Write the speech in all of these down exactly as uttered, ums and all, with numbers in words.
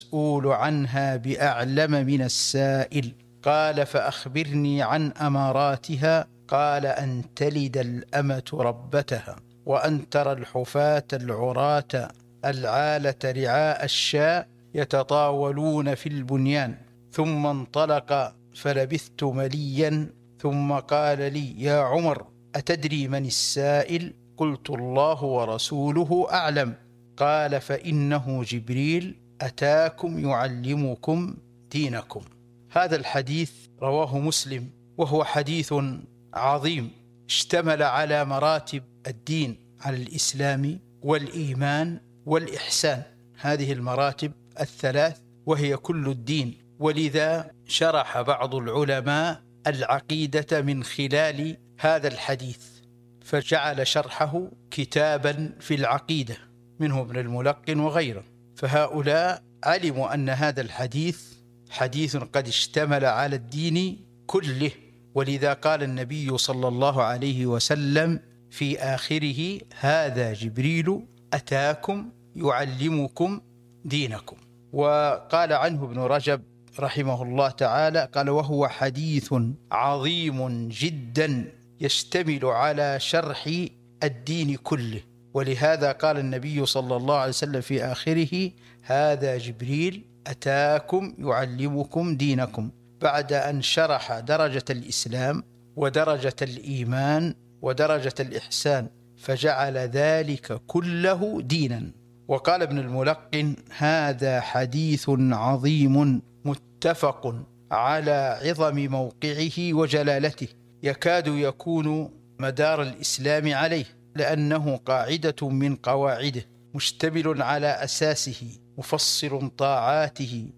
المسؤول عنها بأعلم من السائل. قال فأخبرني عن أماراتها. قال أن تلد الأمة ربتها، وأن ترى الحفاة العراة العالة رعاء الشاء يتطاولون في البنيان. ثم انطلق فلبثت مليا، ثم قال لي يا عمر أتدري من السائل؟ قلت الله ورسوله أعلم. قال فإنه جبريل أتاكم يعلمكم دينكم. هذا الحديث رواه مسلم، وهو حديث عظيم اشتمل على مراتب الدين، على الإسلام والإيمان والإحسان، هذه المراتب الثلاث وهي كل الدين. ولذا شرح بعض العلماء العقيدة من خلال هذا الحديث، فجعل شرحه كتابا في العقيدة، منه ابن الملقن وغيره. فهؤلاء علموا أن هذا الحديث حديث قد اشتمل على الدين كله، ولذا قال النبي صلى الله عليه وسلم في آخره هذا جبريل أتاكم يعلمكم دينكم. وقال عنه ابن رجب رحمه الله تعالى قال وهو حديث عظيم جدا يشتمل على شرح الدين كله، ولهذا قال النبي صلى الله عليه وسلم في آخره هذا جبريل أتاكم يعلمكم دينكم، بعد أن شرح درجة الإسلام ودرجة الإيمان ودرجة الإحسان، فجعل ذلك كله دينا. وقال ابن الملقن هذا حديث عظيم متفق على عظم موقعه وجلالته، يكاد يكون مدار الإسلام عليه، لأنه قاعدة من قواعده، مشتمل على أساسه، مفصل طاعاته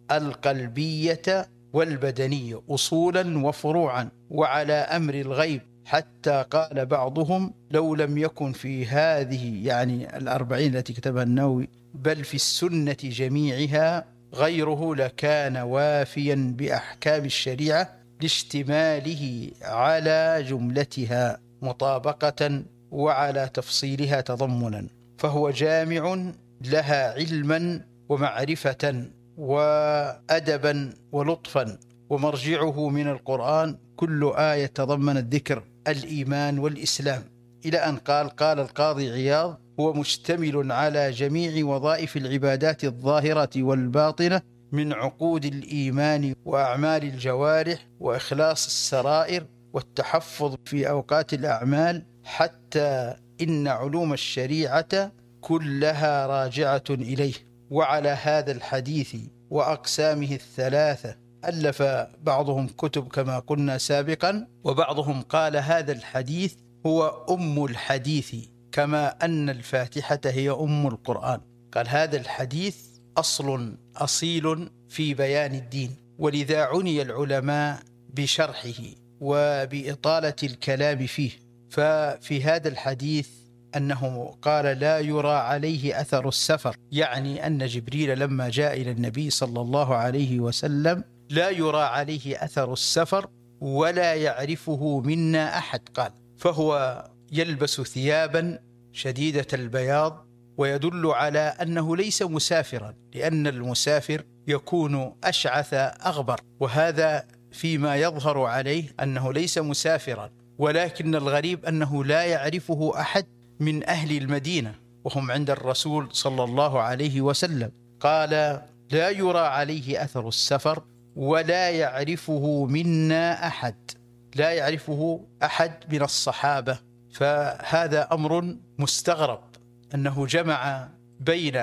القلبية والبدنية أصولا وفروعا، وعلى أمر الغيب، حتى قال بعضهم لو لم يكن في هذه يعني الأربعين التي كتبها النووي بل في السنة جميعها غيره لكان وافيا بأحكام الشريعة لاشتماله على جملتها مطابقة وعلى تفصيلها تضمنا، فهو جامع لها علما ومعرفة وأدبا ولطفا، ومرجعه من القرآن كل آية تضمنت ذكر الإيمان والإسلام، إلى أن قال قال القاضي عياض هو مشتمل على جميع وظائف العبادات الظاهرة والباطنة من عقود الإيمان وأعمال الجوارح وإخلاص السرائر والتحفظ في أوقات الأعمال، حتى إن علوم الشريعة كلها راجعة إليه. وعلى هذا الحديث وأقسامه الثلاثة ألف بعضهم كتب كما قلنا سابقا، وبعضهم قال هذا الحديث هو أم الحديث، كما أن الفاتحة هي أم القرآن. قال هذا الحديث أصل أصيل في بيان الدين، ولذا عني العلماء بشرحه وبإطالة الكلام فيه. ففي هذا الحديث أنه قال لا يرى عليه أثر السفر، يعني أن جبريل لما جاء إلى النبي صلى الله عليه وسلم لا يرى عليه أثر السفر ولا يعرفه منا أحد. قال فهو يلبس ثيابا شديدة البياض، ويدل على أنه ليس مسافرا، لأن المسافر يكون أشعث أغبر، وهذا فيما يظهر عليه أنه ليس مسافرا، ولكن الغريب أنه لا يعرفه أحد من أهل المدينة وهم عند الرسول صلى الله عليه وسلم. قال لا يرى عليه أثر السفر ولا يعرفه منا أحد، لا يعرفه أحد من الصحابة. فهذا أمر مستغرب أنه جمع بين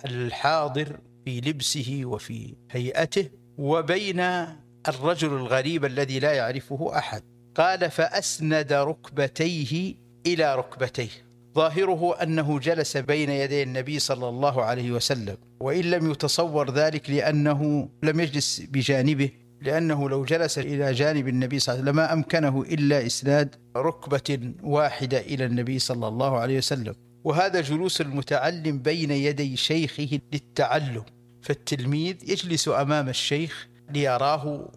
الحاضر في لبسه وفي هيئته وبين الرجل الغريب الذي لا يعرفه أحد. قال فأسند ركبتيه إلى ركبتيه، ظاهره أنه جلس بين يدي النبي صلى الله عليه وسلم، وإن لم يتصور ذلك لأنه لم يجلس بجانبه، لأنه لو جلس إلى جانب النبي صلى الله عليه وسلم ما أمكنه إلا إسناد ركبة واحدة إلى النبي صلى الله عليه وسلم. وهذا جلوس المتعلم بين يدي شيخه للتعلم، فالتلميذ يجلس أمام الشيخ ليراه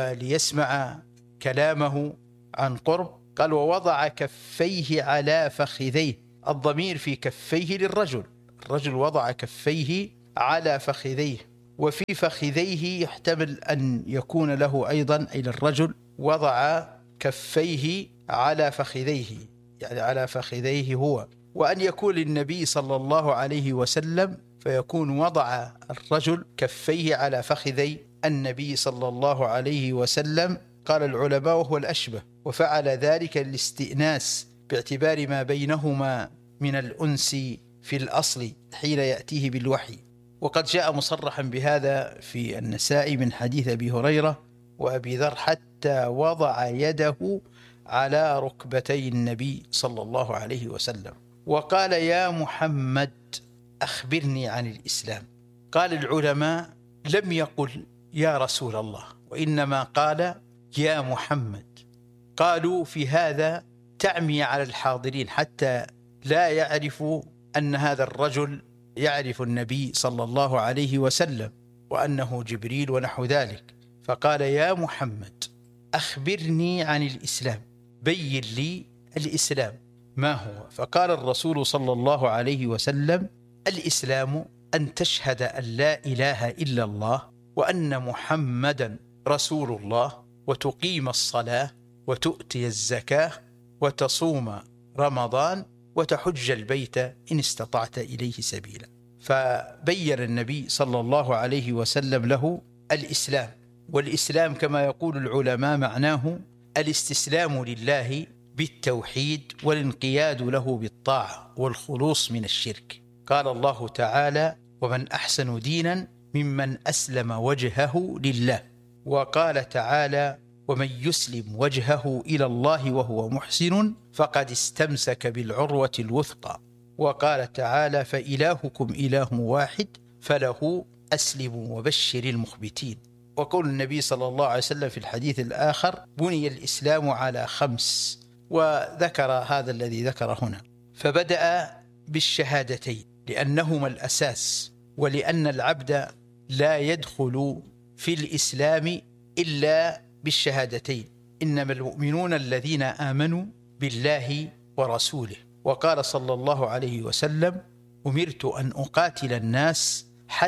وليسمع كلامه عن قرب. قال ووضع كفيه على فخذيه، الضمير في كفيه للرجل، الرجل وضع كفيه على فخذيه، وفي فخذيه يحتمل أن يكون له أيضا أي للرجل وضع كفيه على فخذيه، يعني على فخذيه هو، وأن يكون للنبي صلى الله عليه وسلم فيكون وضع الرجل كفيه على فخذي النبي صلى الله عليه وسلم. قال العلماء وهو الأشبه، وفعل ذلك للاستئناس باعتبار ما بينهما من الأنس في الأصل حين يأتيه بالوحي. وقد جاء مصرحا بهذا في النسائي من حديث أبي هريرة وأبي ذر حتى وضع يده على ركبتي النبي صلى الله عليه وسلم وقال يا محمد أخبرني عن الإسلام. قال العلماء لم يقل يا رسول الله، وإنما قال يا محمد. قالوا في هذا تعمي على الحاضرين حتى لا يعرفوا أن هذا الرجل يعرف النبي صلى الله عليه وسلم وأنه جبريل ونحو ذلك، فقال يا محمد أخبرني عن الإسلام، بين لي الإسلام ما هو. فقال الرسول صلى الله عليه وسلم الإسلام أن تشهد أن لا إله إلا الله وأن محمدا رسول الله، وتقيم الصلاة وتؤتي الزكاة وتصوم رمضان وتحج البيت إن استطعت إليه سبيلا. فبين النبي صلى الله عليه وسلم له الإسلام. والإسلام كما يقول العلماء معناه الاستسلام لله بالتوحيد والانقياد له بالطاعة والخلوص من الشرك. قال الله تعالى ومن أحسن دينا ممن أسلم وجهه لله. وقال تعالى ومن يسلم وجهه إلى الله وهو محسن فقد استمسك بالعروة الوثقى. وقال تعالى فإلهكم إله واحد فله أسلموا وبشر المخبتين. وقول النبي صلى الله عليه وسلم في الحديث الآخر بني الإسلام على خمس، وذكر هذا الذي ذكر هنا. فبدأ بالشهادتين لأنهما الأساس، ولأن العبد لا يدخل في الإسلام إلا بالشهادتين، إنما المؤمنون الذين آمنوا بالله ورسوله. وقال صلى الله عليه وسلم أمرت أن أقاتل الناس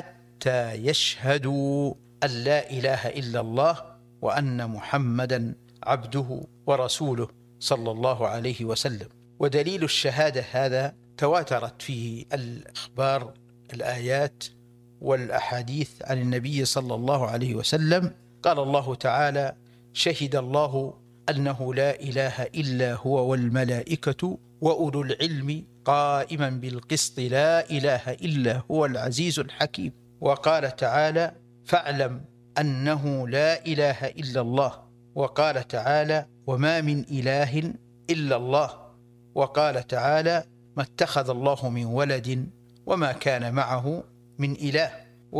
حتى يشهدوا أن لا إله إلا الله وأن محمدا عبده ورسوله صلى الله عليه وسلم. ودليل الشهادة هذا تواترت فيه الأخبار الآيات والأحاديث عن النبي صلى الله عليه وسلم. قال الله تعالى شهد الله أنه لا إله إلا هو والملائكة وأولو العلم قائما بالقسط لا إله إلا هو العزيز الحكيم. وقال تعالى فاعلم أنه لا إله إلا الله. وقال تعالى وما من إله إلا الله. وقال تعالى ما اتخذ الله من ولد وما كان معه من إله.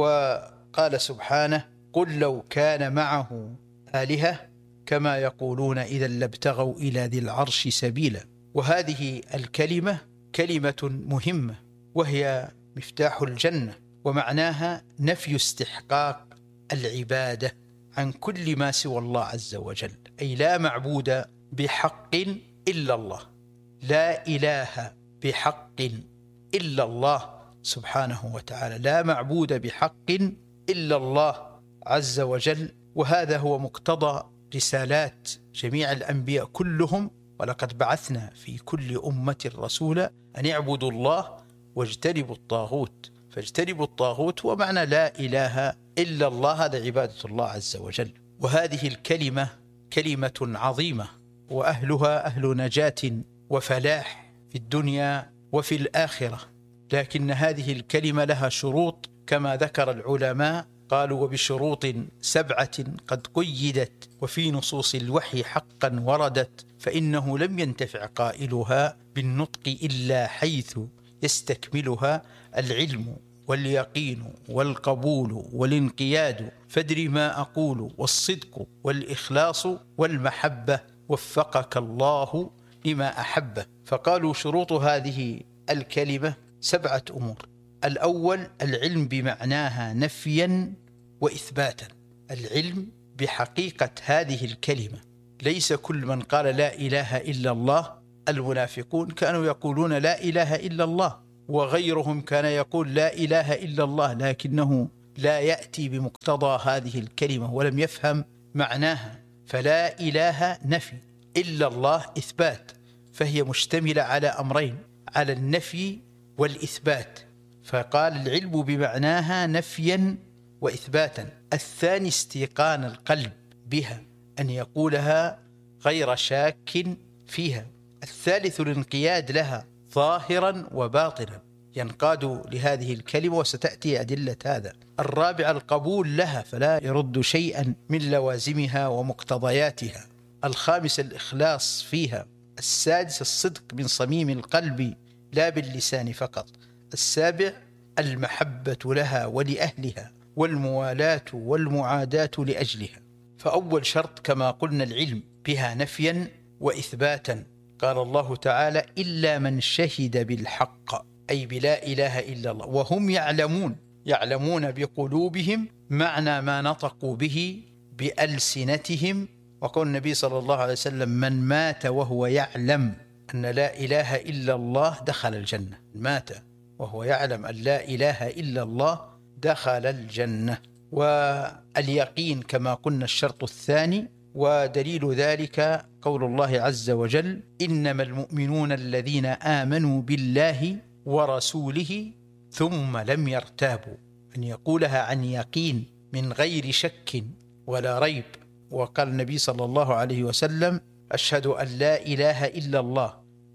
وقال سبحانه قل لو كان معه آلهة كما يقولون إذا لابتغوا إلى ذي العرش سبيلا. وهذه الكلمة كلمة مهمة وهي مفتاح الجنة، ومعناها نفي استحقاق العبادة عن كل ما سوى الله عز وجل، أي لا معبود بحق إلا الله، لا إله بحق إلا الله سبحانه وتعالى، لا معبود بحق إلا الله عز وجل. وهذا هو مقتضى رسالات جميع الأنبياء كلهم، ولقد بعثنا في كل أمة رسولا أن يعبدوا الله واجتنبوا الطاغوت. فاجتنبوا الطاغوت ومعنى لا إله إلا الله، هذا عبادة الله عز وجل. وهذه الكلمة كلمة عظيمة، وأهلها أهل نجاة وفلاح في الدنيا وفي الآخرة. لكن هذه الكلمة لها شروط كما ذكر العلماء، قالوا وبشروط سبعة قد قيدت وفي نصوص الوحي حقا وردت، فإنه لم ينتفع قائلها بالنطق إلا حيث يستكملها العلم واليقين والقبول والانقياد، فادري ما أقول والصدق والإخلاص والمحبة وفقك الله لما أحبه. فقالوا شروط هذه الكلمة سبعة أمور. الأول العلم بمعناها نفيا وإثباتا، العلم بحقيقة هذه الكلمة. ليس كل من قال لا إله إلا الله، المنافقون كانوا يقولون لا إله إلا الله، وغيرهم كان يقول لا إله إلا الله لكنه لا يأتي بمقتضى هذه الكلمة ولم يفهم معناها. فلا إله نفي، إلا الله إثبات، فهي مشتملة على أمرين، على النفي والإثبات. فقال العلم بمعناها نفيا وإثباتا. الثاني استيقان القلب بها، أن يقولها غير شاك فيها. الثالث الانقياد لها ظاهرا وباطنا، ينقاد لهذه الكلمة وستأتي أدلة هذا. الرابع القبول لها، فلا يرد شيئا من لوازمها ومقتضياتها. الخامس الإخلاص فيها. السادس الصدق من صميم القلب لا باللسان فقط. السابع المحبة لها ولأهلها، والموالاة والمعاداة لأجلها. فأول شرط كما قلنا العلم بها نفيا وإثباتا. قال الله تعالى: إلا من شهد بالحق، أي بلا إله إلا الله، وهم يعلمون، يعلمون بقلوبهم معنى ما نطقوا به بألسنتهم. وقال النبي صلى الله عليه وسلم: من مات وهو يعلم أن لا إله إلا الله دخل الجنة. مات وهو يعلم أن لا إله إلا الله دخل الجنة. واليقين كما قلنا الشرط الثاني، ودليل ذلك قول الله عز وجل: إنما المؤمنون الذين آمنوا بالله ورسوله ثم لم يرتابوا، أن يقولها عن يقين من غير شك ولا ريب. وقال النبي صلى الله عليه وسلم: أشهد أن لا إله إلا الله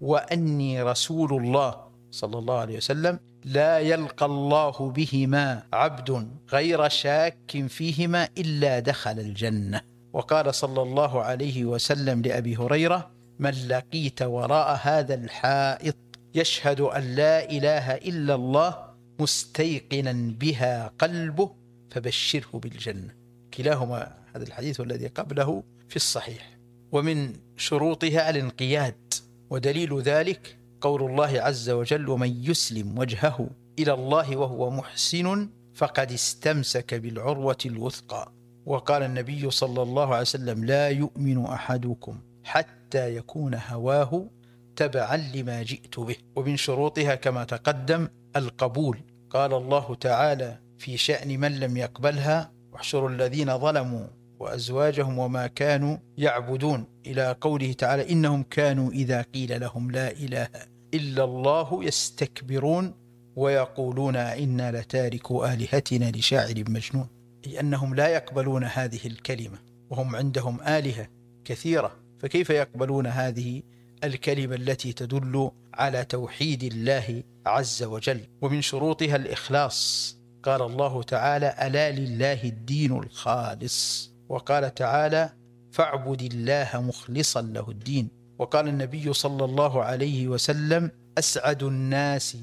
وأني رسول الله صلى الله عليه وسلم، لا يلقى الله بهما عبد غير شاك فيهما إلا دخل الجنة. وقال صلى الله عليه وسلم لأبي هريرة: من لقيت وراء هذا الحائط يشهد أن لا إله إلا الله مستيقنا بها قلبه فبشره بالجنة. كلاهما، هذا الحديث والذي قبله، في الصحيح. ومن شروطها الانقياد، ودليل ذلك قول الله عز وجل: ومن يسلم وجهه إلى الله وهو محسن فقد استمسك بالعروة الوثقى. وقال النبي صلى الله عليه وسلم: لا يؤمن أحدكم حتى يكون هواه تبعا لما جئت به. ومن شروطها كما تقدم القبول. قال الله تعالى في شأن من لم يقبلها: واحشروا الذين ظلموا وأزواجهم وما كانوا يعبدون، إلى قوله تعالى: إنهم كانوا إذا قيل لهم لا إله إلا الله يستكبرون ويقولون إنا لتاركوا آلهتنا لشاعر مجنون. أي أنهم لا يقبلون هذه الكلمة وهم عندهم آلهة كثيرة، فكيف يقبلون هذه الكلمة التي تدل على توحيد الله عز وجل؟ ومن شروطها الإخلاص. قال الله تعالى: ألا لله الدين الخالص. وقال تعالى: فاعبد الله مخلصا له الدين. وقال النبي صلى الله عليه وسلم: أسعد الناس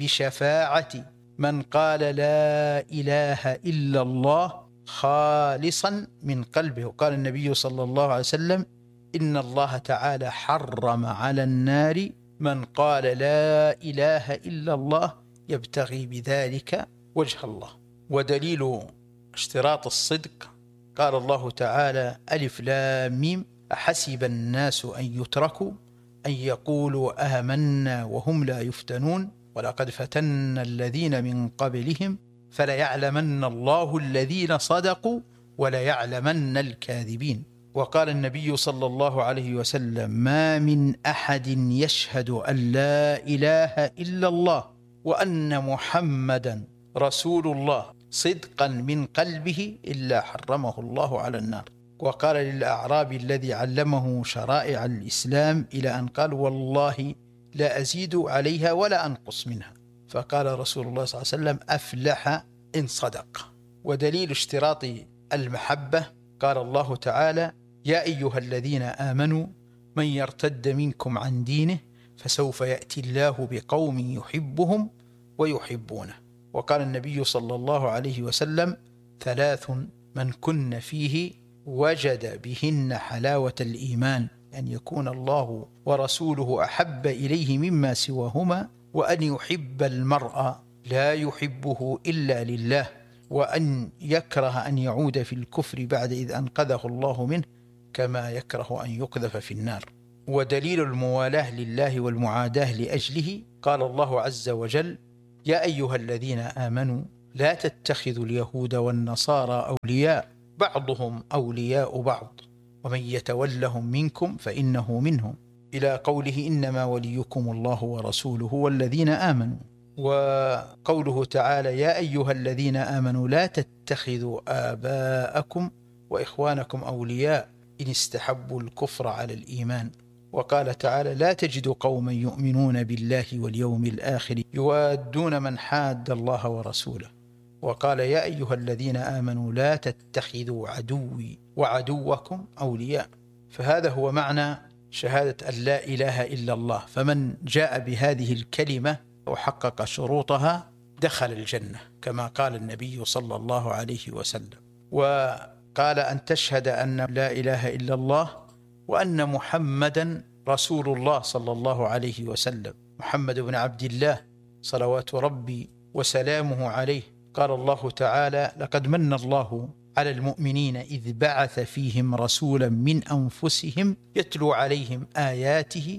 بشفاعة من قال لا إله إلا الله خالصا من قلبه. وقال النبي صلى الله عليه وسلم: إن الله تعالى حرم على النار من قال لا إله إلا الله يبتغي بذلك وجه الله. ودليل اشتراط الصدق قال الله تعالى: ألف لام ميم أحسب الناس أن يتركوا أن يقولوا آمنا وهم لا يفتنون ولقد فتنا الذين من قبلهم فليعلمن الله الذين صدقوا وليعلمن الكاذبين. وقال النبي صلى الله عليه وسلم: ما من أحد يشهد أن لا إله إلا الله وأن محمدا رسول الله صدقا من قلبه إلا حرمه الله على النار. وقال للأعرابي الذي علمه شرائع الإسلام إلى أن قال: والله لا أزيد عليها ولا أنقص منها. فقال رسول الله صلى الله عليه وسلم: أفلح إن صدق. ودليل اشتراط المحبة قال الله تعالى: يا أيها الذين آمنوا من يرتد منكم عن دينه فسوف يأتي الله بقوم يحبهم ويحبونه. وقال النبي صلى الله عليه وسلم: ثلاث من كن فيه وجد بهن حلاوة الإيمان، أن يكون الله ورسوله أحب إليه مما سواهما، وأن يحب المرء لا يحبه إلا لله، وأن يكره أن يعود في الكفر بعد إذ أنقذه الله منه كما يكره أن يقذف في النار. ودليل الموالاة لله والمعاداة لأجله قال الله عز وجل: يا أيها الذين آمنوا لا تتخذوا اليهود والنصارى أولياء بعضهم أولياء بعض ومن يتولهم منكم فإنه منهم، إلى قوله إنما وليكم الله ورسوله والذين آمنوا. وقوله تعالى يا أيها الذين آمنوا لا تتخذوا آباءكم وإخوانكم أولياء إن استحبوا الكفر على الإيمان. وقال تعالى لا تجد قوما يؤمنون بالله واليوم الآخر يوادون من حاد الله ورسوله. وقال يا أيها الذين آمنوا لا تتخذوا عدوي وعدوكم أولياء. فهذا هو معنى شهادة أن لا إله إلا الله، فمن جاء بهذه الكلمة وحقق شروطها دخل الجنة كما قال النبي صلى الله عليه وسلم. وقال أن تشهد أن لا إله إلا الله وأن محمدا رسول الله صلى الله عليه وسلم، محمد بن عبد الله صلوات ربي وسلامه عليه. قال الله تعالى لقد من الله على المؤمنين إذ بعث فيهم رسولا من أنفسهم يتلو عليهم آياته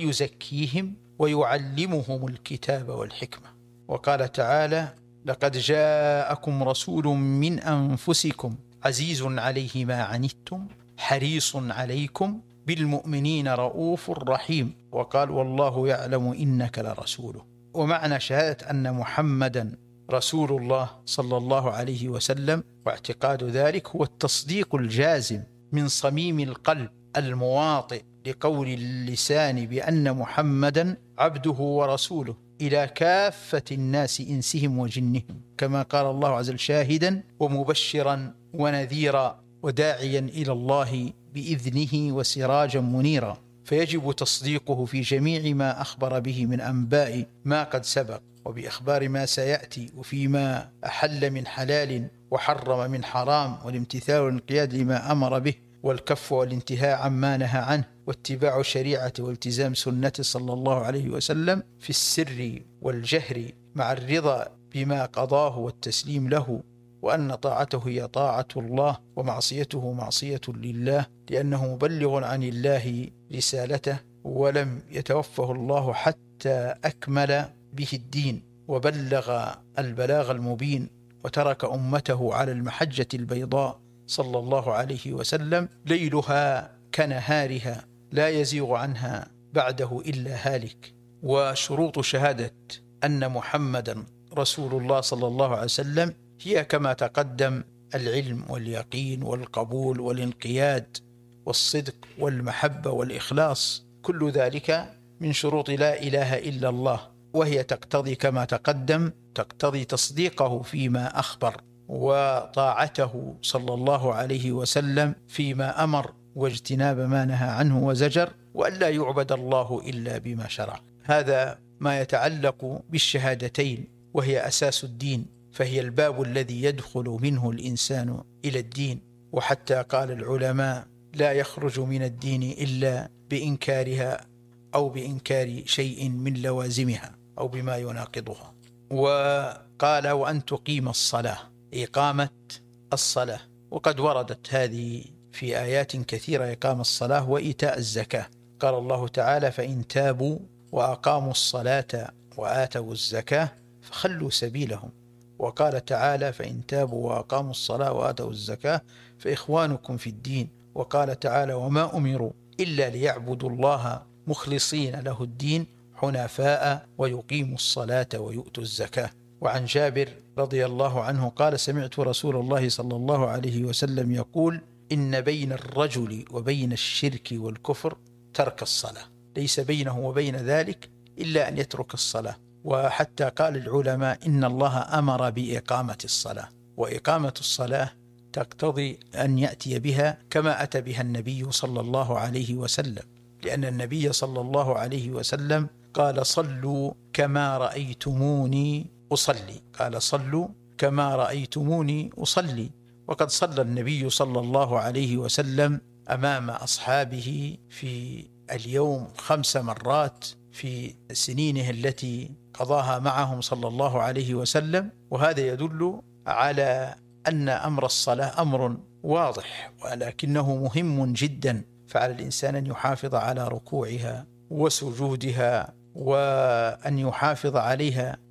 ويزكيهم ويعلمهم الكتاب والحكمة. وقال تعالى لقد جاءكم رسول من أنفسكم عزيز عليه ما عنتم حريص عليكم بالمؤمنين رؤوف رحيم. وقال والله يعلم إنك لرسوله. ومعنى شهادة أن محمدا رسول الله صلى الله عليه وسلم واعتقاد ذلك هو التصديق الجازم من صميم القلب المواطئ لقول اللسان بأن محمدا عبده ورسوله إلى كافة الناس إنسهم وجنهم، كما قال الله عز وجل شاهدا ومبشرا ونذيرا وداعيا إلى الله بإذنه وسراجا منيرا. فيجب تصديقه في جميع ما أخبر به من أنباء ما قد سبق وبإخبار ما سيأتي، وفيما أحل من حلال وحرم من حرام، والامتثال والانقياد لما أمر به والكف والانتهاء عما نهى عنه، واتباع شريعته والتزام سنته صلى الله عليه وسلم في السر والجهر مع الرضا بما قضاه والتسليم له، وأن طاعته هي طاعة الله ومعصيته معصية لله، لأنه مبلغ عن الله رسالته ولم يتوفه الله حتى أكمل به الدين وبلغ البلاغ المبين، وترك أمته على المحجة البيضاء صلى الله عليه وسلم ليلها كنهارها لا يزيغ عنها بعده إلا هالك. وشروط شهادة أن محمدا رسول الله صلى الله عليه وسلم هي كما تقدم العلم واليقين والقبول والانقياد والصدق والمحبة والإخلاص، كل ذلك من شروط لا إله إلا الله، وهي تقتضي كما تقدم تقتضي تصديقه فيما أخبر وطاعته صلى الله عليه وسلم فيما أمر واجتناب ما نهى عنه وزجر، وأن لا يعبد الله إلا بما شرع. هذا ما يتعلق بالشهادتين، وهي أساس الدين، فهي الباب الذي يدخل منه الإنسان إلى الدين. وحتى قال العلماء لا يخرج من الدين إلا بإنكارها أو بإنكار شيء من لوازمها أو بما يناقضها. وقال وأن تقيم الصلاة، إقامة الصلاة، وقد وردت هذه في آيات كثيرة، إقام الصلاة وإيتاء الزكاة. قال الله تعالى فإن تابوا وأقاموا الصلاة وآتوا الزكاة فخلوا سبيلهم. وقال تعالى فإن تابوا وأقاموا الصلاة وآتوا الزكاة فإخوانكم في الدين. وقال تعالى وما أمروا إلا ليعبدوا الله مخلصين له الدين حنفاء ويقيموا الصلاة ويؤتوا الزكاة. وعن جابر رضي الله عنه قال سمعت رسول الله صلى الله عليه وسلم يقول إن بين الرجل وبين الشرك والكفر ترك الصلاة، ليس بينه وبين ذلك إلا أن يترك الصلاة. وحتى قال العلماء إن الله أمر بإقامة الصلاة، وإقامة الصلاة تقتضي أن يأتي بها كما أتى بها النبي صلى الله عليه وسلم، لأن النبي صلى الله عليه وسلم قال صلوا كما رأيتموني أصلي، قال صلوا كما رأيتموني أصلي. وقد صلى النبي صلى الله عليه وسلم أمام أصحابه في اليوم خمس مرات في سنينه التي قضاها معهم صلى الله عليه وسلم. وهذا يدل على أن أمر الصلاة أمر واضح، ولكنه مهم جدا، فعلى الإنسان أن يحافظ على ركوعها وسجودها، وأن يحافظ عليها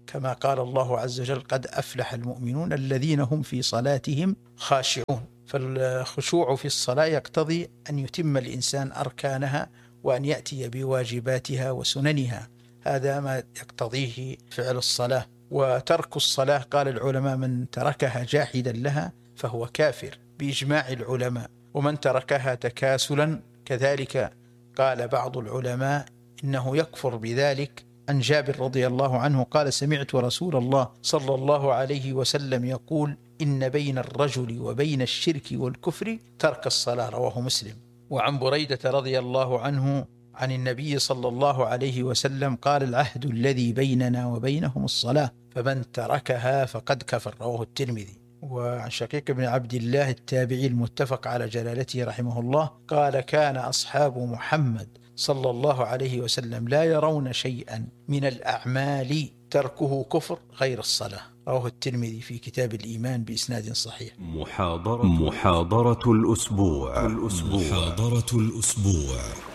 كما قال الله عز وجل: قد أفلح المؤمنون الذين هم في صلاتهم خاشعون. فالخشوع في الصلاة يقتضي أن يتم الإنسان أركانها وأن يأتي بواجباتها وسننها، هذا ما يقتضيه فعل الصلاة. وترك الصلاة قال العلماء: من تركها جاحدا لها فهو كافر بإجماع العلماء، ومن تركها تكاسلا كذلك قال بعض العلماء إنه يكفر بذلك. عن جابر رضي الله عنه قال: سمعت رسول الله صلى الله عليه وسلم يقول: إن بين الرجل وبين الشرك والكفر ترك الصلاة، رواه مسلم. وعن بريدة رضي الله عنه عن النبي صلى الله عليه وسلم قال: العهد الذي بيننا وبينهم الصلاة، فمن تركها فقد كفر، رواه الترمذي. وعن شقيق بن عبد الله التابعي المتفق على جلالته رحمه الله قال: كان أصحاب محمد صلى الله عليه وسلم لا يرون شيئا من الأعمال تركه كفر غير الصلاة، رواه الترمذي في كتاب الإيمان بإسناد صحيح. محاضرة محاضرة الأسبوع الأسبوع محاضرة الأسبوع.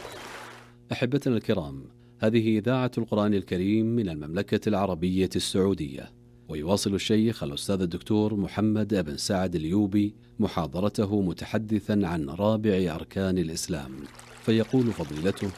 أحبتنا الكرام، هذه إذاعة القرآن الكريم من المملكة العربية السعودية، ويواصل الشيخ الأستاذ الدكتور محمد بن سعد اليوبي محاضرته متحدثا عن رابع أركان الإسلام، فيقول فضيلته: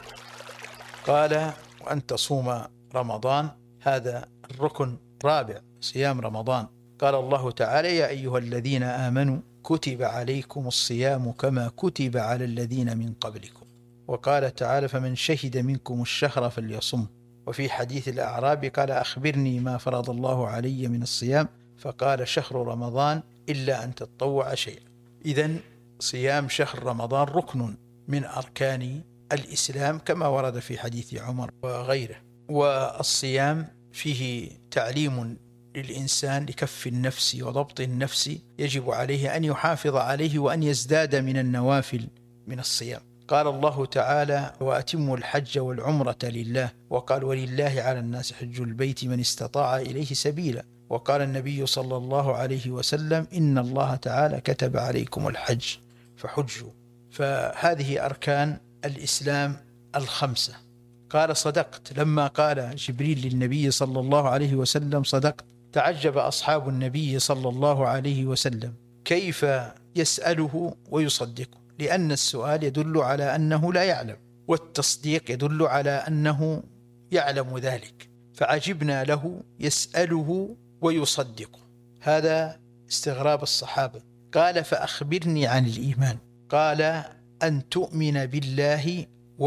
قال: وأن تصوم رمضان، هذا الركن رابع، صيام رمضان. قال الله تعالى: يا أيها الذين آمنوا كتب عليكم الصيام كما كتب على الذين من قبلكم. وقال تعالى: فمن شهد منكم الشهر فليصم. وفي حديث الأعرابي قال: أخبرني ما فرض الله علي من الصيام، فقال: شهر رمضان إلا أن تطوع شيئا. إذن صيام شهر رمضان ركن من أركان الإسلام كما ورد في حديث عمر وغيره. والصيام فيه تعليم للإنسان لكف النفس وضبط النفس، يجب عليه أن يحافظ عليه وأن يزداد من النوافل من الصيام. قال الله تعالى: وأتموا الحج والعمرة لله. وقال: ولله على الناس حج البيت من استطاع إليه سبيلا. وقال النبي صلى الله عليه وسلم: إن الله تعالى كتب عليكم الحج فحجوا. فهذه أركان الإسلام الخمسة. قال: صدقت لما قال جبريل للنبي صلى الله عليه وسلم: صدقت. تعجب أصحاب النبي صلى الله عليه وسلم كيف يسأله ويصدقه، لأن السؤال يدل على أنه لا يعلم، والتصديق يدل على أنه يعلم ذلك، فعجبنا له يسأله ويصدقه. هذا استغراب الصحابة. قال: فأخبرني عن الإيمان. قال: أن تؤمن بالله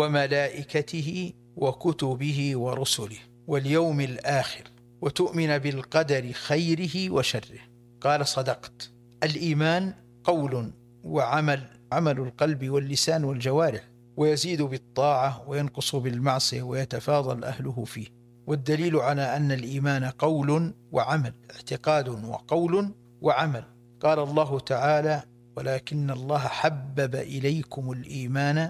وملائكته وكتبه ورسله واليوم الآخر، وتؤمن بالقدر خيره وشره. قال: صدقت. الإيمان قول وعمل، عمل القلب واللسان والجوارح، ويزيد بالطاعة وينقص بالمعصية ويتفاضل أهله فيه. والدليل على أن الإيمان قول وعمل، اعتقاد وقول وعمل. قال الله تعالى: ولكن الله حبب إليكم الإيمان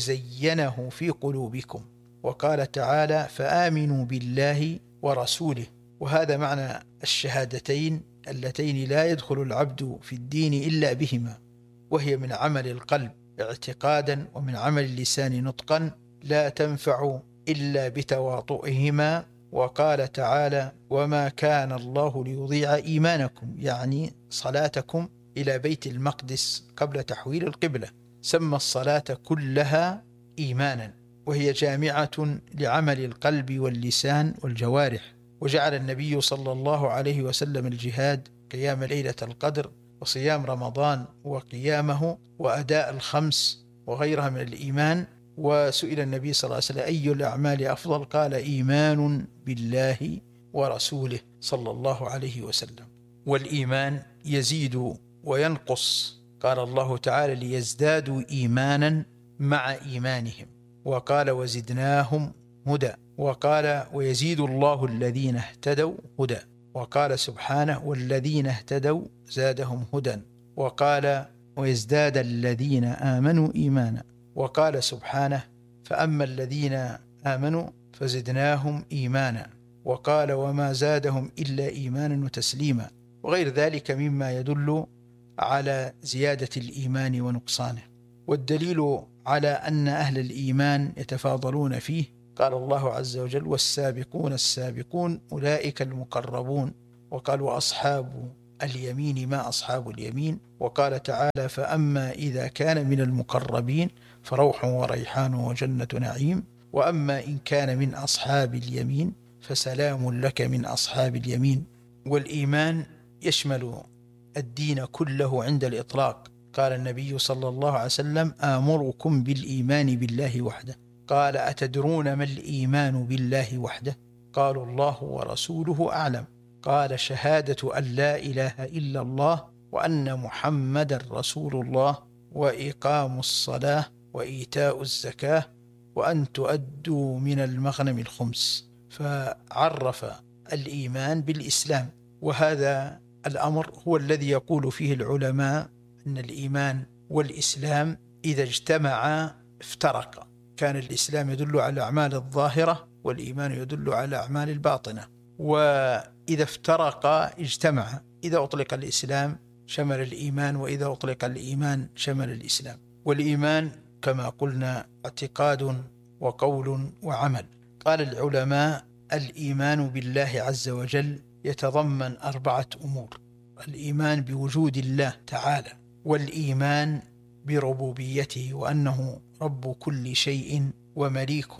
وزينه في قلوبكم. وقال تعالى: فآمنوا بالله ورسوله. وهذا معنى الشهادتين اللتين لا يدخل العبد في الدين إلا بهما، وهي من عمل القلب اعتقادا ومن عمل اللسان نطقا، لا تنفع إلا بتواطؤهما. وقال تعالى: وما كان الله ليضيع إيمانكم، يعني صلاتكم إلى بيت المقدس قبل تحويل القبلة. سمى الصلاة كلها إيمانا، وهي جامعة لعمل القلب واللسان والجوارح. وجعل النبي صلى الله عليه وسلم الجهاد، قيام ليلة القدر، وصيام رمضان وقيامه، وأداء الخمس وغيرها من الإيمان. وسئل النبي صلى الله عليه وسلم: أي الأعمال أفضل؟ قال: إيمان بالله ورسوله صلى الله عليه وسلم. والإيمان يزيد وينقص. قال الله تعالى: ليزدادوا إيمانا مع إيمانهم. وقال: وزدناهم هدى. وقال: ويزيد الله الذين اهتدوا هدى. وقال سبحانه: والذين اهتدوا زادهم هدى. وقال: ويزداد الذين آمنوا إيمانا. وقال سبحانه: فأما الذين آمنوا فزدناهم إيمانا. وقال: وما زادهم إلا إيمانا وتسليما. وغير ذلك مما يدل على زيادة الإيمان ونقصانه. والدليل على أن أهل الإيمان يتفاضلون فيه قال الله عز وجل والسابقون السابقون أولئك المقربون. وقال وأصحاب اليمين ما أصحاب اليمين. وقال تعالى فأما إذا كان من المقربين فروح وريحان وجنة نعيم، وأما إن كان من أصحاب اليمين فسلام لك من أصحاب اليمين. والإيمان يشمل الدين كله عند الإطلاق. قال النبي صلى الله عليه وسلم آمركم بالإيمان بالله وحده. قال أتدرون ما الإيمان بالله وحده؟ قالوا الله ورسوله أعلم. قال شهادة أن لا إله إلا الله وأن محمد رسول الله وإقام الصلاة وإيتاء الزكاة وأن تؤدوا من المغنم الخمس. فعرف الإيمان بالإسلام، وهذا الأمر هو الذي يقول فيه العلماء أن الإيمان والإسلام إذا اجتمعا افترقا. كان الإسلام يدل على الأعمال الظاهرة والإيمان يدل على الأعمال الباطنة، وإذا افترقا اجتمعا. إذا أطلق الإسلام شمل الإيمان، وإذا أطلق الإيمان شمل الإسلام. والإيمان كما قلنا اعتقاد وقول وعمل. قال العلماء الإيمان بالله عز وجل يتضمن أربعة أمور: الإيمان بوجود الله تعالى، والإيمان بربوبيته وأنه رب كل شيء ومليكه،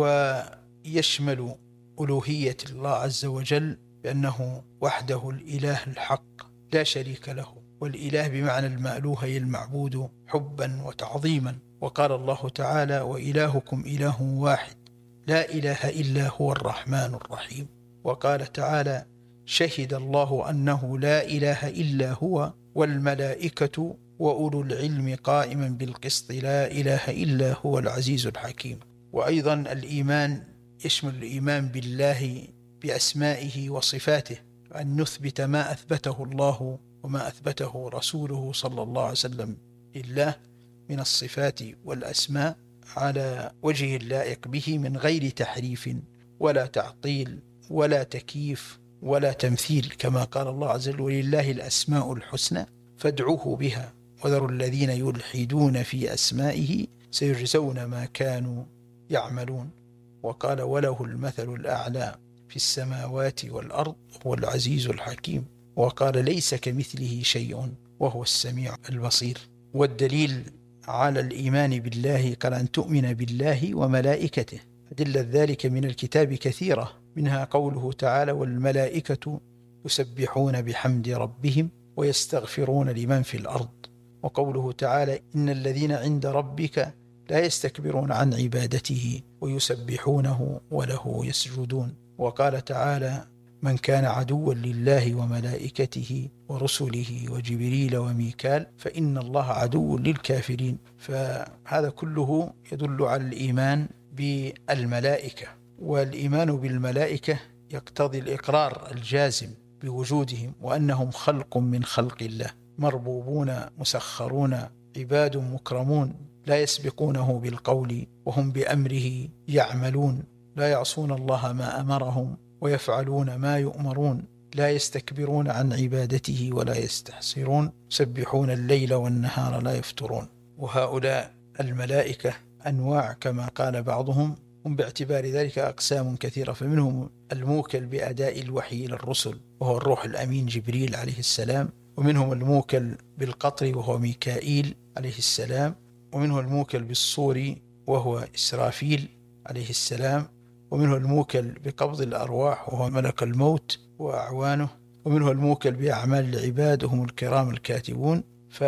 ويشمل ألوهية الله عز وجل بأنه وحده الإله الحق لا شريك له، والإله بمعنى المألوه أي المعبود حبا وتعظيما. وقال الله تعالى وإلهكم إله واحد لا إله إلا هو الرحمن الرحيم. وقال تعالى شهد الله أنه لا إله إلا هو والملائكة وأولو العلم قائما بالقسط لا إله إلا هو العزيز الحكيم. وأيضا الإيمان يشمل الإيمان بالله بأسمائه وصفاته، أن نثبت ما أثبته الله وما أثبته رسوله صلى الله عليه وسلم لله من الصفات والأسماء على وجه اللائق به من غير تحريف ولا تعطيل ولا تكييف ولا تمثيل، كما قال الله عز وجل ولله الأسماء الحسنى فادعوه بها وذروا الذين يلحدون في أسمائه سيجزون ما كانوا يعملون. وقال وله المثل الأعلى في السماوات والأرض هو العزيز الحكيم. وقال ليس كمثله شيء وهو السميع البصير. والدليل على الإيمان بالله قال أن تؤمن بالله وملائكته. أدلة ذلك من الكتاب كثيرة، منها قوله تعالى والملائكة يسبحون بحمد ربهم ويستغفرون لمن في الأرض. وقوله تعالى إن الذين عند ربك لا يستكبرون عن عبادته ويسبحونه وله يسجدون. وقال تعالى من كان عدوا لله وملائكته ورسله وجبريل وميكال فإن الله عدو للكافرين. فهذا كله يدل على الإيمان بالملائكة. والإيمان بالملائكة يقتضي الإقرار الجازم بوجودهم وأنهم خلق من خلق الله، مربوبون مسخرون عباد مكرمون لا يسبقونه بالقول وهم بأمره يعملون، لا يعصون الله ما أمرهم ويفعلون ما يؤمرون، لا يستكبرون عن عبادته ولا يستحسرون، يسبحون الليل والنهار لا يفترون. وهؤلاء الملائكة أنواع كما قال بعضهم، هم باعتبار ذلك أقسام كثيرة، فمنهم الموكل بأداء الوحي إلى الرسل وهو الروح الأمين جبريل عليه السلام، ومنهم الموكل بالقطر وهو ميكائيل عليه السلام، ومنه الموكل بالصور وهو إسرافيل عليه السلام، ومنه الموكل بقبض الأرواح وهو ملك الموت وأعوانه، ومنه الموكل بأعمال العباد وهم الكرام الكاتبون.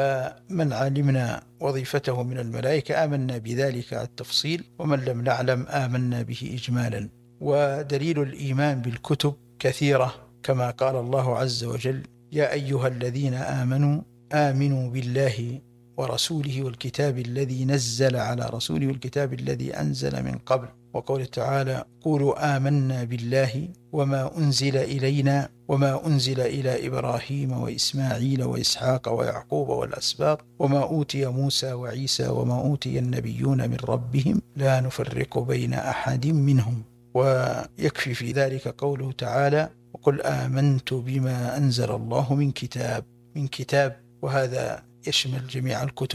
فمن علمنا وظيفته من الملائكة آمنا بذلك على التفصيل، ومن لم نعلم آمنا به إجمالا. ودليل الإيمان بالكتب كثيرة كما قال الله عز وجل يا أيها الذين آمنوا آمنوا بالله ورسوله والكتاب الذي نزل على رسوله والكتاب الذي أنزل من قبل. وقول تعالى قولوا آمنا بالله وما أنزل إلينا وما أنزل إلى إبراهيم وإسماعيل وإسحاق ويعقوب والأسباط وما أوتي موسى وعيسى وما أوتي النبيون من ربهم لا نفرق بين أحد منهم. ويكفي في ذلك قوله تعالى وقل آمنت بما أنزل الله من كتاب من كتاب وهذا يشمل جميع الكتب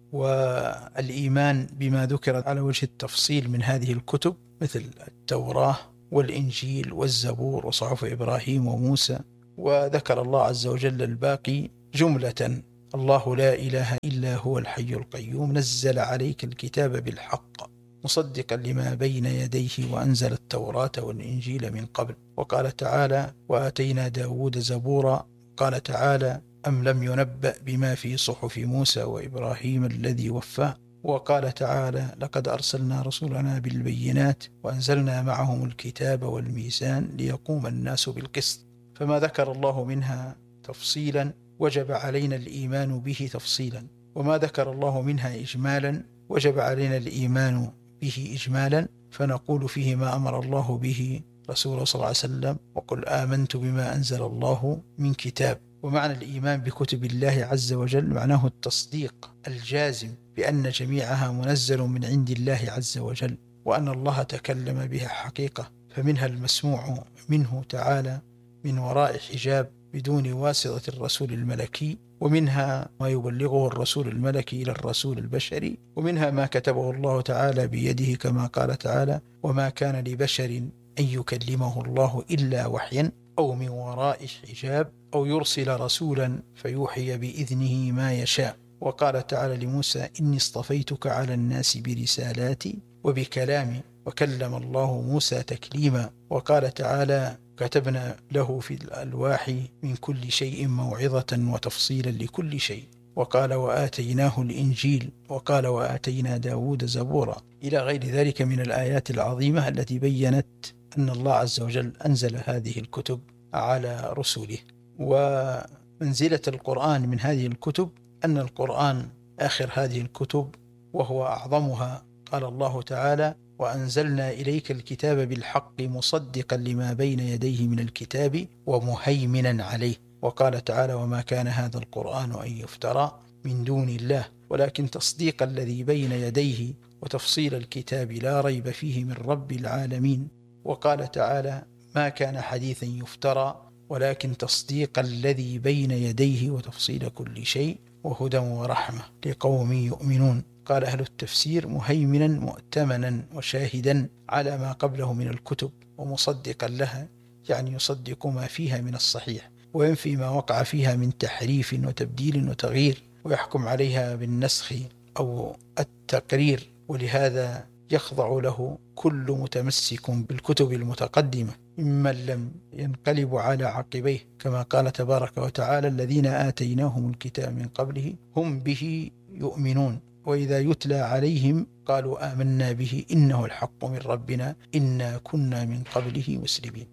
والإيمان بما ذكر على وجه التفصيل من هذه الكتب مثل التوراة والإنجيل والزبور وصحف إبراهيم وموسى. وذكر الله عز وجل الباقي جملة: الله لا إله إلا هو الحي القيوم نزل عليك الكتاب بالحق مصدقا لما بين يديه وأنزل التوراة والإنجيل من قبل. وقال تعالى: وآتينا داود زبورا. قال تعالى: أم لم ينبأ بما في صحف موسى وإبراهيم الذي وفى. وقال تعالى: لقد أرسلنا رسولنا بالبينات وأنزلنا معهم الكتاب والميزان ليقوم الناس بالقسط. فما ذكر الله منها تفصيلا وجب علينا الإيمان به تفصيلا، وما ذكر الله منها إجمالا وجب علينا الإيمان به إجمالا، فنقول فيه ما أمر الله به رسوله صلى الله عليه وسلم: وقل آمنت بما أنزل الله من كتاب. ومعنى الإيمان بكتب الله عز وجل معناه التصديق الجازم بأن جميعها منزل من عند الله عز وجل، وأن الله تكلم بها حقيقة، فمنها المسموع منه تعالى من وراء حجاب بدون واسطة الرسول الملكي، ومنها ما يبلغه الرسول الملكي إلى الرسول البشري، ومنها ما كتبه الله تعالى بيده كما قال تعالى: وما كان لبشر أن يكلمه الله إلا وحيا أو من وراء حجاب أو يرسل رسولا فيوحي بإذنه ما يشاء. وقال تعالى لموسى: إني اصطفيتك على الناس برسالاتي وبكلامي وكلم الله موسى تكليما. وقال تعالى: كتبنا له في الألواح من كل شيء موعظة وتفصيلا لكل شيء. وقال: وآتيناه الإنجيل. وقال: وآتينا داود زبورا، إلى غير ذلك من الآيات العظيمة التي بيّنت أن الله عز وجل أنزل هذه الكتب على رسله. ومنزلة القرآن من هذه الكتب أن القرآن آخر هذه الكتب وهو أعظمها. قال الله تعالى: وأنزلنا إليك الكتاب بالحق مصدقا لما بين يديه من الكتاب ومهيمنا عليه. وقال تعالى: وما كان هذا القرآن أن يفترى من دون الله ولكن تصديق الذي بين يديه وتفصيل الكتاب لا ريب فيه من رب العالمين. وقال تعالى: ما كان حديثا يفترى ولكن تصديق الذي بين يديه وتفصيل كل شيء وهدى ورحمة لقوم يؤمنون. قال أهل التفسير: مهيمنا مؤتمنا وشاهدا على ما قبله من الكتب ومصدقا لها، يعني يصدق ما فيها من الصحيح وينفي ما وقع فيها من تحريف وتبديل وتغيير، ويحكم عليها بالنسخ أو التقرير. ولهذا يخضع له كل متمسك بالكتب المتقدمة ممن لم ينقلب على عقبيه، كما قال تبارك وتعالى: الذين آتيناهم الكتاب من قبله هم به يؤمنون وإذا يتلى عليهم قالوا آمنا به إنه الحق من ربنا إنا كنا من قبله مسلمين.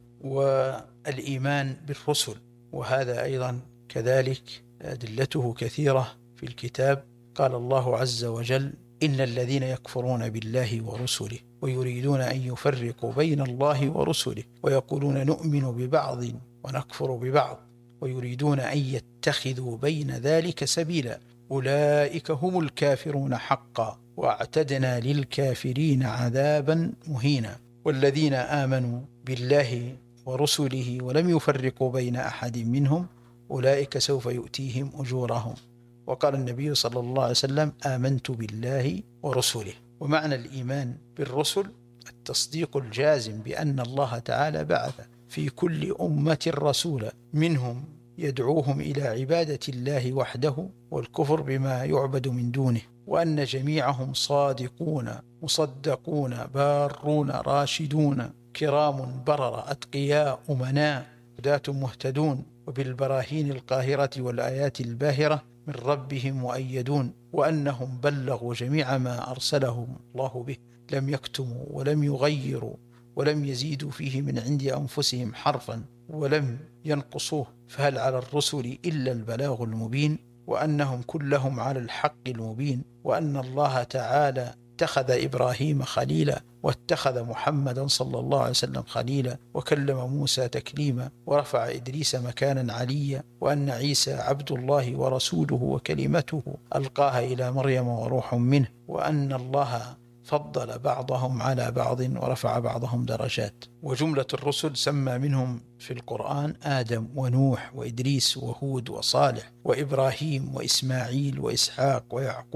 والإيمان بالرسل، وهذا أيضا كذلك أدلته كثيرة في الكتاب. قال الله عز وجل: إن الذين يكفرون بالله ورسله ويريدون أن يفرقوا بين الله ورسله ويقولون نؤمن ببعض ونكفر ببعض ويريدون أن يتخذوا بين ذلك سبيلا أولئك هم الكافرون حقا واعتدنا للكافرين عذابا مهينا. والذين آمنوا بالله ورسله ولم يفرقوا بين أحد منهم أولئك سوف يؤتيهم أجورهم. وقال النبي صلى الله عليه وسلم: آمنت بالله ورسله. ومعنى الإيمان بالرسل التصديق الجازم بأن الله تعالى بعث في كل أمة رسولا منهم يدعوهم إلى عبادة الله وحده والكفر بما يعبد من دونه، وأن جميعهم صادقون مصدقون بارون راشدون كرام برر أتقياء أمناء هداة مهتدون وبالبراهين القاهرة والآيات الباهرة من ربهم مؤيدون، وأنهم بلغوا جميع ما أرسلهم الله به، لم يكتموا ولم يغيروا ولم يزيدوا فيه من عند أنفسهم حرفا ولم ينقصوه، فهل على الرسل إلا البلاغ المبين، وأنهم كلهم على الحق المبين، وأن الله تعالى اتخذ إبراهيم خليلا واتخذ محمدا صلى الله عليه وسلم خليلا وكلم موسى تكليما ورفع إدريس مكانا عليا، وأن عيسى عبد الله ورسوله وكلمته ألقاها إلى مريم وروح منه، وأن الله فضل بعضهم على بعض ورفع بعضهم درجات. وجملة الرسل سمى منهم في القرآن آدم ونوح وإدريس وهود وصالح وإبراهيم وإسماعيل وإسحاق ويعقوب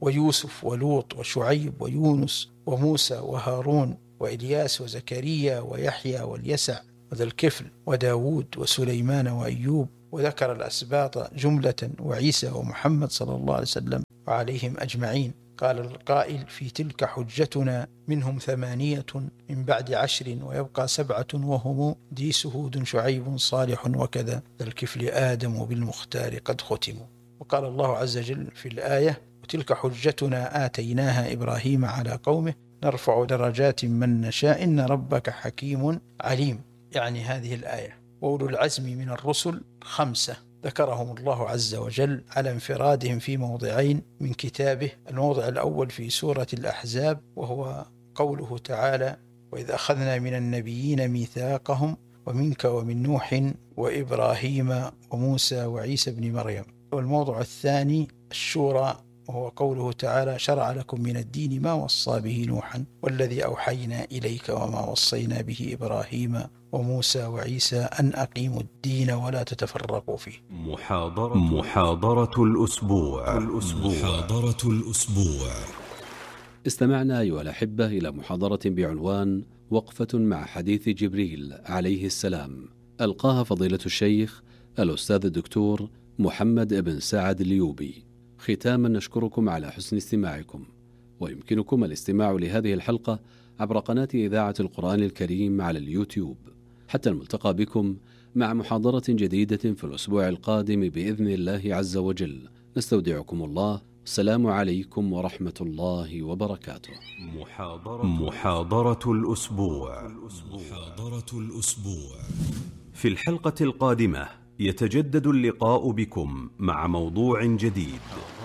ويوسف ولوط وشعيب ويونس وموسى وهارون وإلياس وزكريا ويحيى واليسع وذا الكفل وداود وسليمان وأيوب، وذكر الأسباط جملة وعيسى ومحمد صلى الله عليه وسلم وعليهم أجمعين. قال القائل: في تلك حجتنا منهم ثمانية من بعد عشر ويبقى سبعة وهم ديس هود شعيب صالح وكذا ذا الكفل آدم بالمختار قد ختموا. وقال الله عز وجل في الآية: وتلك حجتنا آتيناها إبراهيم على قومه نرفع درجات من نشاء إن ربك حكيم عليم. يعني هذه الآية. وأولو العزم من الرسل خمسة ذكرهم الله عز وجل على انفرادهم في موضعين من كتابه. الموضع الأول في سورة الأحزاب، وهو قوله تعالى: وإذ أخذنا من النبيين ميثاقهم ومنك ومن نوح وإبراهيم وموسى وعيسى بن مريم. والموضع الثاني الشورى، وهو قوله تعالى: شرع لكم من الدين ما وصى به نوحا والذي أوحينا إليك وما وصينا به إبراهيم وموسى وعيسى أن أقيموا الدين ولا تتفرقوا فيه. محاضرة محاضرة الأسبوع الأسبوع محاضرة الأسبوع. استمعنا أيها الأحبة إلى محاضرة بعنوان وقفة مع حديث جبريل عليه السلام، ألقاها فضيلة الشيخ الأستاذ الدكتور محمد بن سعد اليوبي. ختاما نشكركم على حسن استماعكم، ويمكنكم الاستماع لهذه الحلقة عبر قناة إذاعة القرآن الكريم على اليوتيوب. حتى الملتقى بكم مع محاضرة جديدة في الأسبوع القادم بإذن الله عز وجل. نستودعكم الله. السلام عليكم ورحمة الله وبركاته. محاضرة, محاضرة الأسبوع. محاضرة الأسبوع. في الحلقة القادمة يتجدد اللقاء بكم مع موضوع جديد.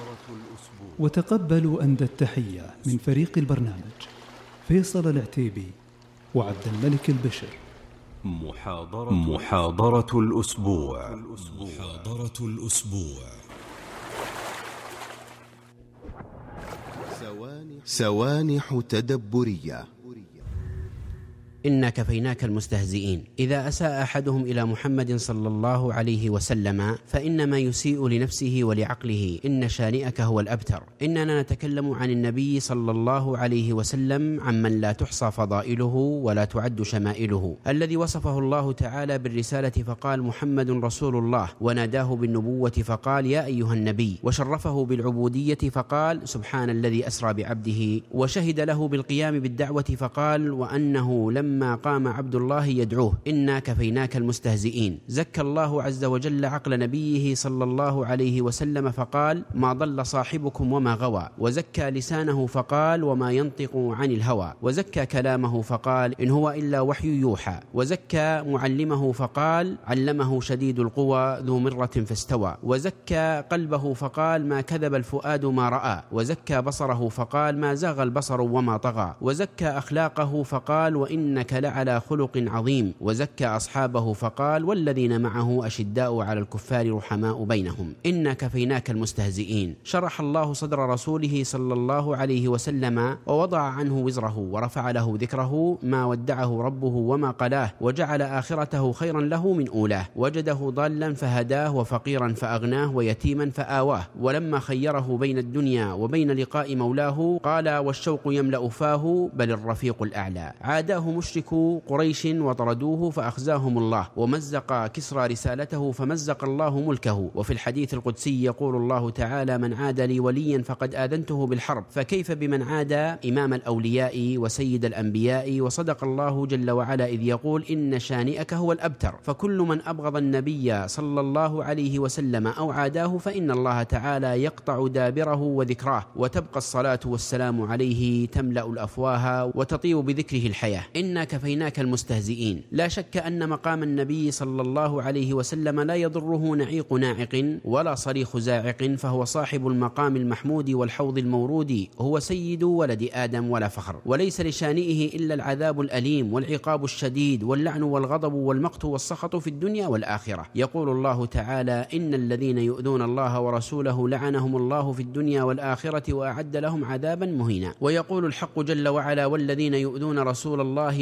وتقبلوا أندى التحية من فريق البرنامج فيصل العتيبي وعبد الملك البشر. محاضرة, محاضرة الأسبوع. محاضرة الأسبوع. سوانح تدبرية. إنا كفيناك المستهزئين. إذا أساء أحدهم إلى محمد صلى الله عليه وسلم فإنما يسيء لنفسه ولعقله، إن شانئك هو الأبتر. إننا نتكلم عن النبي صلى الله عليه وسلم عمن لا تحصى فضائله ولا تعد شمائله، الذي وصفه الله تعالى بالرسالة فقال محمد رسول الله، وناداه بالنبوة فقال يا أيها النبي، وشرفه بالعبودية فقال سبحان الذي أسرى بعبده، وشهد له بالقيام بالدعوة فقال وأنه لم لما قام عبد الله يدعوه إنا كفيناك المستهزئين. زكى الله عز وجل عقل نبيه صلى الله عليه وسلم فقال ما ضل صاحبكم وما غوى، وزكى لسانه فقال وما ينطق عن الهوى، وزكى كلامه فقال إن هو إلا وحي يوحى، وزكى معلمه فقال علمه شديد القوى ذو مرة فاستوى، وزكى قلبه فقال ما كذب الفؤاد ما رأى، وزكى بصره فقال ما زاغ البصر وما طغى، وزكى أخلاقه فقال وإن إنك لعلى خلق عظيم، وزكى أصحابه فقال والذين معه أشداء على الكفار رحماء بينهم إنا كفيناك المستهزئين. شرح الله صدر رسوله صلى الله عليه وسلم ووضع عنه وزره ورفع له ذكره، ما ودعه ربه وما قلاه، وجعل آخرته خيرا له من أولاه، وجده ضالا فهداه وفقيرا فأغناه ويتيما فآواه، ولما خيره بين الدنيا وبين لقاء مولاه قال والشوق يملأ فاه بل الرفيق الأعلى. عاداه مشركو قريش وطردوه فأخزاهم الله، ومزق كسرى رسالته فمزق الله ملكه. وفي الحديث القدسي يقول الله تعالى من عاد لي وليا فقد آذنته بالحرب، فكيف بمن عاد إمام الأولياء وسيد الأنبياء. وصدق الله جل وعلا إذ يقول إن شانئك هو الأبتر. فكل من أبغض النبي صلى الله عليه وسلم أو عاداه فإن الله تعالى يقطع دابره وذكراه، وتبقى الصلاة والسلام عليه تملأ الأفواه وتطيب بذكره الحياة. إنا كفيناك المستهزئين. لا شك أن مقام النبي صلى الله عليه وسلم لا يضره نعيق ناعق ولا صريخ زاعق، فهو صاحب المقام المحمود والحوض المورود، هو سيد ولد آدم ولا فخر، وليس لشانئه إلا العذاب الأليم والعقاب الشديد واللعن والغضب والمقت والسخط في الدنيا والآخرة. يقول الله تعالى إن الذين يؤذون الله ورسوله لعنهم الله في الدنيا والآخرة وأعد لهم عذابا مهينا. ويقول الحق جل وعلا والذين يؤذون رسول الله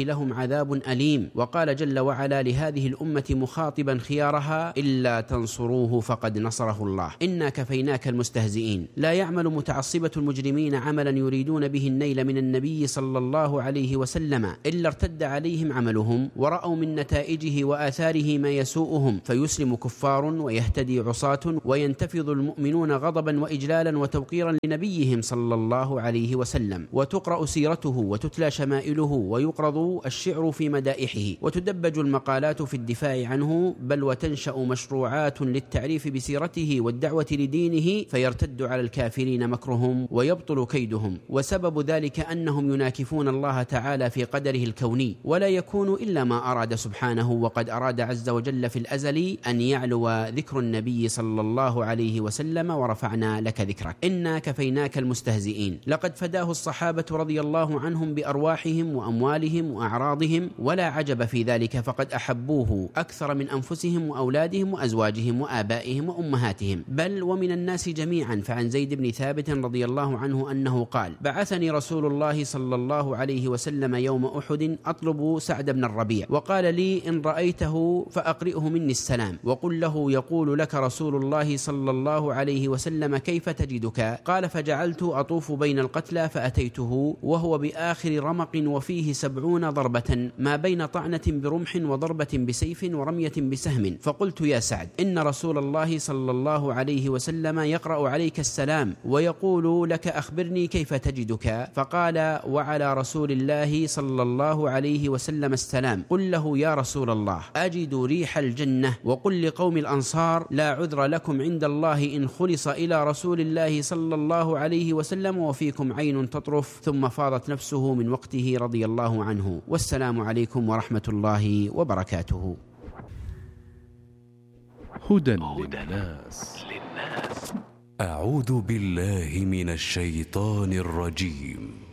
لهم عذاب أليم. وقال جل وعلا لهذه الأمة مخاطبا خيارها: إلا تنصروه فقد نصره الله إنا كفيناك المستهزئين. لا يعمل متعصبة المجرمين عملا يريدون به النيل من النبي صلى الله عليه وسلم إلا ارتد عليهم عملهم ورأوا من نتائجه وآثاره ما يسوءهم، فيسلم كفار ويهتدي عصاة وينتفض المؤمنون غضبا وإجلالا وتوقيرا لنبيهم صلى الله عليه وسلم، وتقرأ سيرته وتتلى شمائله ويقرض الشعر في مدائحه وتدبج المقالات في الدفاع عنه، بل وتنشأ مشروعات للتعريف بسيرته والدعوة لدينه، فيرتد على الكافرين مكرهم ويبطل كيدهم. وسبب ذلك أنهم يناكفون الله تعالى في قدره الكوني، ولا يكون إلا ما أراد سبحانه، وقد أراد عز وجل في الأزل أن يعلو ذكر النبي صلى الله عليه وسلم: ورفعنا لك ذكرك إنا كفيناك المستهزئين. لقد فداه الصحابة رضي الله عنهم بأرواحهم وأموالهم وأعراضهم، ولا عجب في ذلك، فقد أحبوه أكثر من أنفسهم وأولادهم وأزواجهم وآبائهم وأمهاتهم، بل ومن الناس جميعا. فعن زيد بن ثابت رضي الله عنه أنه قال: بعثني رسول الله صلى الله عليه وسلم يوم أحد أطلب سعد بن الربيع، وقال لي: إن رأيته فأقرئه مني السلام، وقل له يقول لك رسول الله صلى الله عليه وسلم: كيف تجدك؟ قال: فجعلت أطوف بين القتلى فأتيته وهو بآخر رمق وفيه سبعون ضربة، ما بين طعنة برمح وضربة بسيف ورمية بسهم. فقلت: يا سعد، إن رسول الله صلى الله عليه وسلم يقرأ عليك السلام ويقول لك: أخبرني كيف تجدك؟ فقال: وعلى رسول الله صلى الله عليه وسلم السلام، قل له: يا رسول الله، أجد ريح الجنة، وقل لقوم الأنصار: لا عذر لكم عند الله إن خلص إلى رسول الله صلى الله عليه وسلم وفيكم عين تطرف. ثم فاضت نفسه من وقته رضي الله عنه. والسلام عليكم ورحمة الله وبركاته. هدى للناس. أعوذ بالله من الشيطان الرجيم.